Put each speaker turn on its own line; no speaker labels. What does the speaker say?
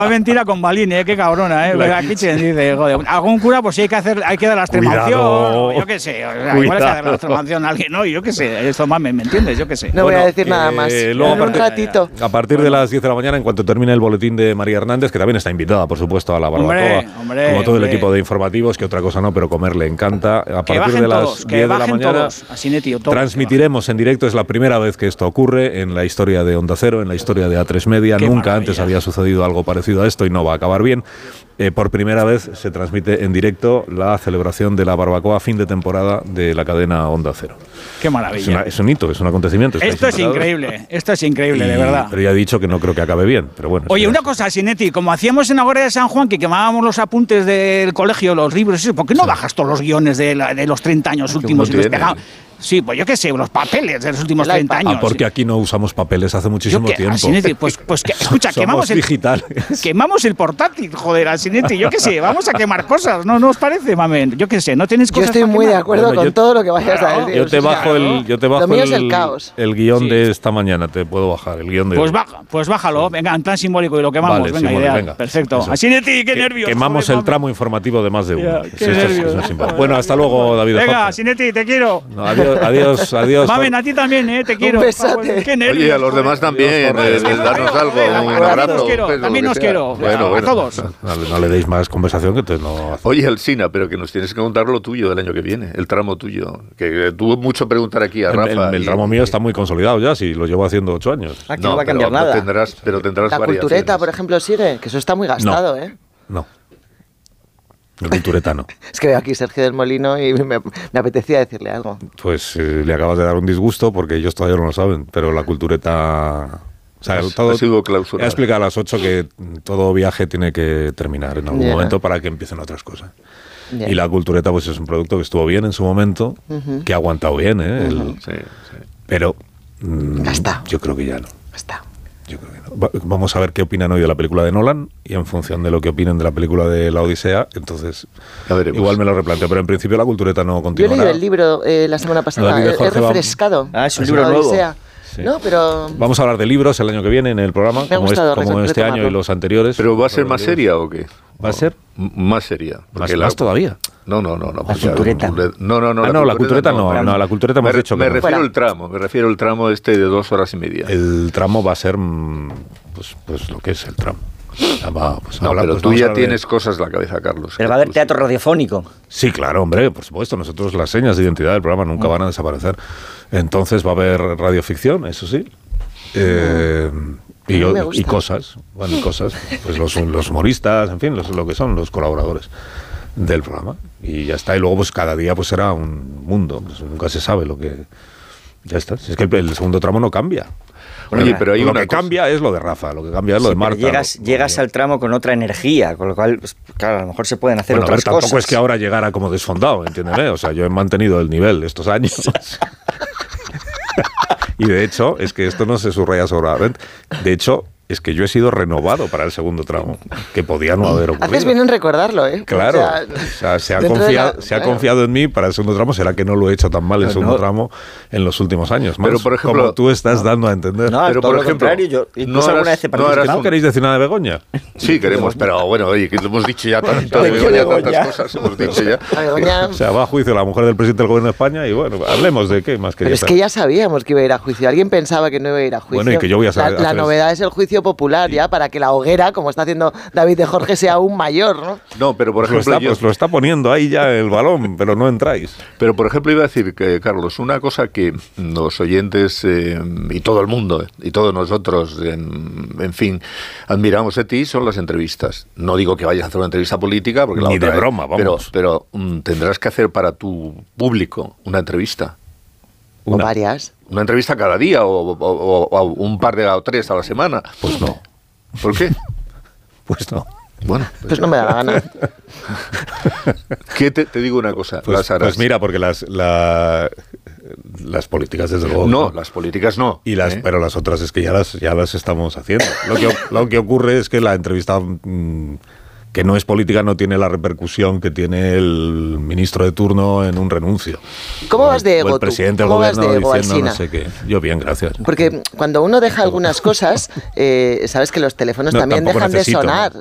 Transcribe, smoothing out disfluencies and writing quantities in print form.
mentira con Balín, qué cabrona, Aquí se dice, joder, algún cura, pues sí hay que dar la extremaunción, yo qué sé, igual hay que dar la extremaunción a alguien, no, yo qué sé, esto más me entiendes, yo qué sé.
No voy a decir nada más.
Luego,
un ratito.
A partir de las 10 de la mañana, en cuanto termine el boletín de María Hernández, que también está invitada, por supuesto, a la barbacoa, como todo el equipo de informativos, que otra cosa no, pero comer le encanta. A partir de las 10 de la mañana transmitiremos en directo, es la primera vez que esto ocurre en la historia de Onda Cero, en la historia de A3 Media, nunca antes había sucedido algo parecido a esto y no va a acabar bien. Por primera vez se transmite en directo la celebración de la barbacoa fin de temporada de la cadena Onda Cero.
Qué maravilla.
Es un hito, es un acontecimiento.
Esto es increíble, de verdad.
Pero ya he dicho que no creo que acabe bien, pero bueno.
Oye, una cosa, Sinetti, como hacíamos en Agora de San Juan, que quemábamos los apuntes del colegio, los libros, ¿por qué no bajas todos los guiones de los 30 años últimos y los pegamos? Sí, pues yo qué sé, los papeles de los últimos 30 años.
Porque aquí no usamos papeles hace muchísimo tiempo.
Asinetti, pues escucha, quemamos el portátil, joder, Asinetti, yo qué sé, vamos a quemar cosas, ¿no os parece, mamen? Yo qué sé, no tenéis cosas.
Yo estoy muy de acuerdo con todo lo que vayas a decir.
Yo te bajo el guión de esta mañana, te puedo bajar el guión de
Pues bájalo, venga, en plan simbólico y lo quemamos, venga, ideal. Perfecto. Asinetti, qué nervios.
Quemamos el tramo informativo de más de uno.
Qué nervios.
Bueno, hasta luego, David.
Venga, Asinetti, te quiero.
Adiós.
Mamen, a ti también, te quiero.
Un besote.
Qué nervios.
Oye, a los demás también, darnos algo, un abrazo.
También os quiero, a todos.
No le deis más conversación que no.
Oye, Alsina, pero que nos tienes que contar lo tuyo del año que viene, el tramo tuyo. Que tuvo mucho preguntar aquí a Rafa.
El tramo mío está muy consolidado ya, si lo llevo haciendo 8 años.
Aquí no va a cambiar nada.
Tendrás
la
variaciones.
cultureta, por ejemplo, sigue, que eso está muy gastado,
No. El cultureta no.
Es que veo aquí Sergio del Molino y me apetecía decirle algo.
Pues le acabas de dar un disgusto porque ellos todavía no lo saben, pero la cultureta... O sea,
ha sido clausurado.
He explicado a las 8 que todo viaje tiene que terminar en algún momento para que empiecen otras cosas. Y la cultureta pues es un producto que estuvo bien en su momento, que ha aguantado bien,
Sí.
Pero
Está.
yo creo que ya no.
Está.
Yo creo que no. Vamos a ver qué opinan hoy de la película de Nolan y en función de lo que opinen de la película de La Odisea, entonces igual me lo replanteo, pero en principio la cultureta no continuará.
Yo he leído el libro la semana pasada, he refrescado.
Es un libro nuevo.
Sí.
No, pero...
Vamos a hablar de libros el año que viene en el programa, como este año y los anteriores.
¿Pero va a ser más seria o qué?
¿Va a ser?
Más seria.
Más todavía.
No.
La cultureta.
La cultureta no. La cultureta hemos dicho que
me refiero al tramo de 2 horas y media.
El tramo va a ser pues lo que es el tramo.
Pero tú ya tienes cosas en la cabeza, Carlos.
Pero va a haber teatro radiofónico.
Sí, claro, hombre, por supuesto. Nosotros las señas de identidad del programa nunca van a desaparecer. Entonces va a haber radioficción, eso sí. Y cosas, pues los humoristas, en fin, lo que son los colaboradores del programa. Y ya está. Y luego pues cada día pues será un mundo. Pues nunca se sabe lo que... Ya está. Si es que el segundo tramo no cambia.
Oye, pero hay
lo que cambia es lo de Rafa, lo que cambia es lo de Marta.
Llegas al tramo con otra energía, con lo cual, pues, claro, a lo mejor se pueden hacer otras cosas.
Tampoco es que ahora llegara como desfondado, entiéndeme. O sea, yo he mantenido el nivel estos años. Y de hecho, es que esto no se subraya sobradamente. De hecho, es que yo he sido renovado para el segundo tramo, que podía no haber ocurrido.
Haces bien en recordarlo, ¿eh?
Claro, o sea, se ha confiado en mí para el segundo tramo. ¿Será que no lo he hecho tan mal el segundo tramo en los últimos años? Pero
por ejemplo,
como tú estás dando a entender.
No, pero por ejemplo, yo alguna vez he participado.
¿No queréis decir nada de Begoña?
Sí, queremos, pero bueno, oye, que lo hemos dicho ya tanto de Begoña, tantas cosas hemos dicho ya.
O sea, va a juicio la mujer del presidente del gobierno de España y bueno, hablemos de qué más quería.
Pero es que ya sabíamos que iba a ir a juicio. Alguien pensaba que no iba a ir a juicio.
Bueno, y que yo voy a saber.
La novedad es el juicio popular, ya, para que la hoguera, como está haciendo David de Jorge, sea aún mayor, ¿no?
No, pero por ejemplo...
Pues lo está poniendo ahí ya el balón, pero no entráis.
Pero por ejemplo iba a decir que, Carlos, una cosa que los oyentes y todo el mundo y todos nosotros, en fin, admiramos de ti son las entrevistas. No digo que vayas a hacer una entrevista política, porque
ni de broma, vamos.
Pero tendrás que hacer para tu público una entrevista.
O varias.
Una entrevista cada día o un par o 3 a la semana.
Pues no.
¿Por qué?
Pues no.
Bueno,
pues no me da la gana.
¿Qué te digo una cosa?
Pues mira, porque las políticas desde luego
no, las políticas no.
Pero las otras es que ya las estamos haciendo. Lo que ocurre es que la entrevista que no es política, no tiene la repercusión que tiene el ministro de turno en un renuncio.
¿Cómo vas de ego
o el presidente
tú?
del gobierno diciendo
Alsina?
no sé qué. Yo bien, gracias.
Porque cuando uno deja algunas cosas, sabes que los teléfonos también dejan de sonar.